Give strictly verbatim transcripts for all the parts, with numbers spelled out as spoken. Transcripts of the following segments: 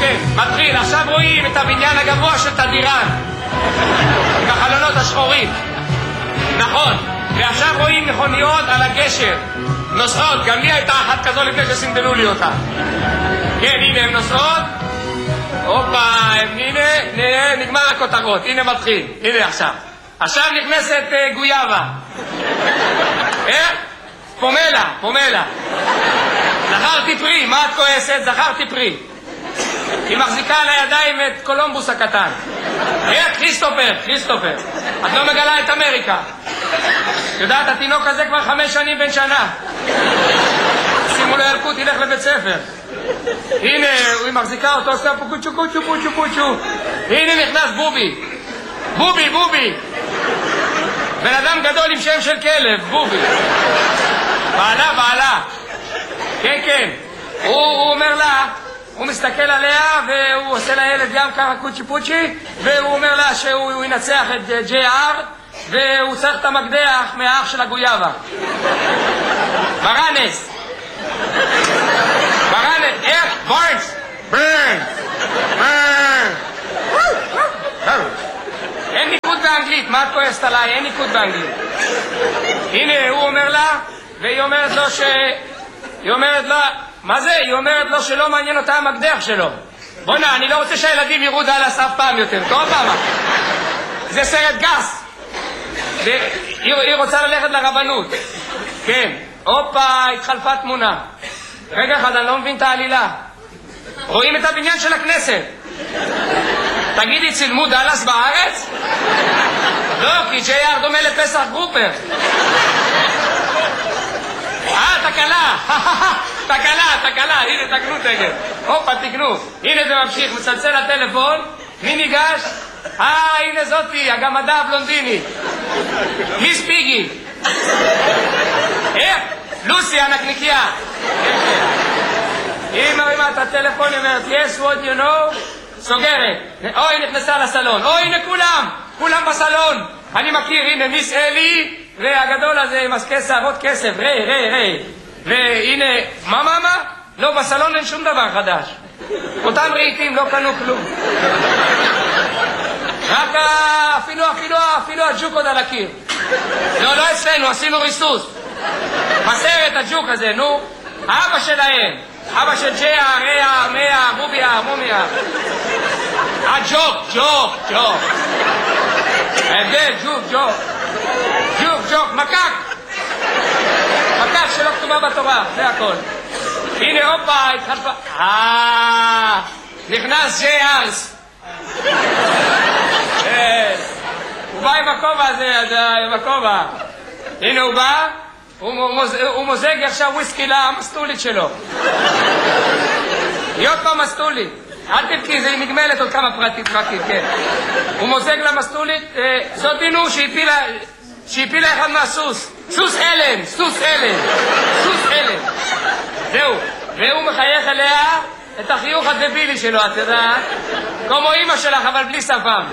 כן, מתחיל. עכשיו רואים את הבניין הגבוה של תדירן. עם החלונות השחורים. נכון. ועכשיו רואים מכוניות על הגשר. נוסעות. גם לי הייתה אחת כזו לפני שסינדלו לי אותה. כן, הנה הן נוסעות. הופה, הנה, הנה, נגמר הכותרות. הנה מתחיל. הנה עכשיו. עכשיו נכנסת uh, גויאבה. איך? פומלה, פומלה. זכרתי פרי, מה את כועסת? זכרתי פרי. היא מחזיקה על הידיים את קולומבוס הקטן. איך? כריסטופר, כריסטופר. את לא מגלה את אמריקה. יודעת, התינוק הזה כבר חמש שנים בן שנה. שימו לו ילקוט, ילך לבית ספר. הנה, היא מחזיקה אותו, עושה פה קוצ'ו, קוצ'ו, קוצ'ו, קוצ'ו. הנה נכנס בובי. בובי, בובי. בן אדם גדול עם שם של כלב, בובי. בעלה, בעלה. כן, כן. הוא, הוא אומר לה, הוא מסתכל עליה והוא עושה לילד גם ככה קוצ'י פוצ'י, והוא אומר לה שהוא ינצח את ג'יי אר והוא צריך את המקדח מהאח של הגויאבה. ברנס. ברנס. איך? ברנס. ברנס. ברנס. אין ניקוד באנגלית, מה את כועסת עליי? אין ניקוד באנגלית. הנה, הוא אומר לה, והיא אומרת לו ש... היא אומרת לה, מה זה? היא אומרת לו שלא מעניין אותה המקדח שלו. בוא'נה, אני לא רוצה שהילדים יראו דאלאס אף פעם יותר. כל פעם. זה סרט גס. והיא, היא רוצה ללכת לרבנות. כן. הופה, התחלפה תמונה. רגע אחד, אני לא מבין את העלילה. רואים את הבניין של הכנסת. תגידי, צילמו דאלאס בארץ? לא, כי ג'יי אר דומה לפסח גרופר. אה, תקלה. תקלה, תקלה. הנה, תקנו תגל. הופה, תקנו. הנה זה ממשיך, מצלצל הטלפון. מי ניגש? אה, הנה זאתי, הגמדה הבלונדינית. מיס פיגי. איך? לוסי, הנקניקיה. היא מרימה את הטלפון, היא אומרת, yes, what you know? סוגרת. אוי, נכנסה לסלון. אוי, הנה כולם. כולם בסלון. אני מכיר, הנה, מיס אלי, והגדול הזה עם עסקי שערות כסף. רי, רי, רי. והנה, מה, מה, מה? לא, בסלון אין שום דבר חדש. אותם רהיטים לא קנו כלום. רק אפילו, אפילו, אפילו הג'וק עוד על הקיר. לא, לא אצלנו, עשינו ריסוס. בסרט הג'וק הזה, נו. האבא שלהם. אבא של ג'יה, ריה, מאה, מוביה, מומיה. אה, ג'וק, ג'וק, ג'וק. ההבדל, ג'וק, ג'וק. ג'וק, ג'וק, מקק. מקק שלא כתובה בתורה, זה הכל. הנה, הופה, התחלפה. אה, נכנס ג'יי ארס. הוא בא עם הכובע הזה, עם הכובע. הנה הוא בא. הוא מוזג עכשיו וויסקי למסטולית שלו. היא עוד פעם מסטולית. אל תבכי, זה נגמלת עוד כמה פרטים, פרטים, כן. הוא מוזג למסטולית, זאת דינו שהפילה אחד מהסוס. סוס אלן, סוס אלן, סוס אלן. זהו. והוא מחייך אליה את החיוך הדבילי שלו, את יודעת? כמו אמא שלך, אבל בלי שפם.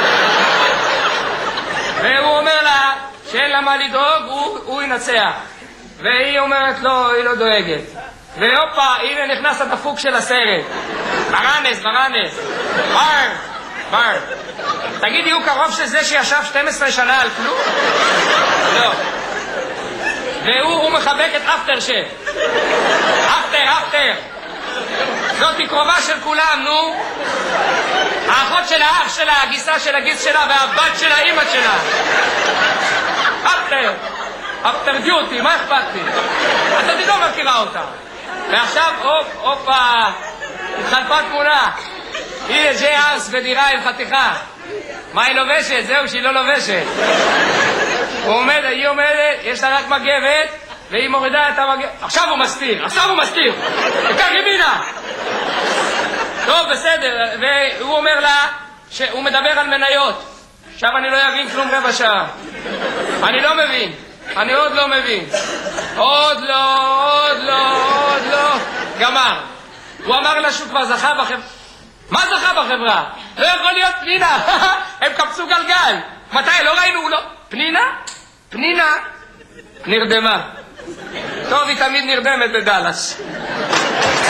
והוא אומר לה שאין לה מה לדאוג, הוא, הוא ינצח. והיא אומרת לו, היא לא דואגת. והופה, הנה נכנס הדפוק של הסרט. ברנס, ברנס. בר, בר. תגידי, הוא קרוב של זה שישב שתים עשרה שנה על כלום? לא. והוא מחבק את אפטר שף. אפטר, אפטר. זאת היא קרובה של כולם, נו. האחות של האח שלה, הגיסה של הגיס שלה והבת של האמא שלה. אפטר. אפטר דיוטי, מה אכפת לי? אתה תדעו מכירה אותה. ועכשיו, הופ, הופה, התחלפה תמונה. הנה ג'יי ארס בדירה עם חתיכה. מה היא לובשת? זהו, שהיא לא לובשת. הוא עומד, היא עומדת, יש לה רק מגבת, והיא מורידה את המגבת. עכשיו הוא מסתיר, עכשיו הוא מסתיר. תקח ימינה. טוב, בסדר. והוא אומר לה שהוא מדבר על מניות. עכשיו אני לא אבין כלום רבע שעה. אני לא מבין. אני עוד לא מבין. עוד לא, עוד לא, עוד לא. גמר. הוא אמר לה שהוא כבר זכה בחברה. מה זכה בחברה? לא יכול להיות פנינה. הם קפצו גלגל. מתי? לא ראינו, לא. פנינה? פנינה נרדמה. טוב, היא תמיד נרדמת בדלס.